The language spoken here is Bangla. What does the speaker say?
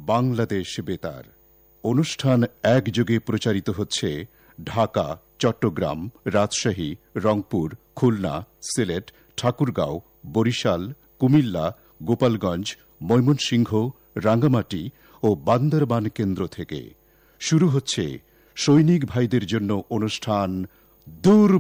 বাংলাদেশ বেতার। অনুষ্ঠান একযোগে প্রচারিত হচ্ছে ঢাকা, চট্টগ্রাম, রাজশাহী, রংপুর, খুলনা, সিলেট, ঠাকুরগাঁও, বরিশাল, কুমিল্লা, গোপালগঞ্জ, ময়মনসিংহ, রাঙ্গামাটি ও বান্দরবান কেন্দ্র থেকে। শুরু হচ্ছে সৈনিক ভাইদের জন্য অনুষ্ঠান দূর